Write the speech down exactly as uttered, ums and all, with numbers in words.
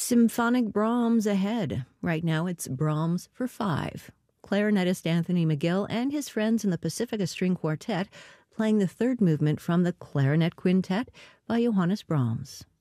Symphonic Brahms ahead. Right now it's Brahms for five. Clarinetist Anthony McGill and his friends in the Pacifica String Quartet playing the third movement from the Clarinet Quintet by Johannes Brahms.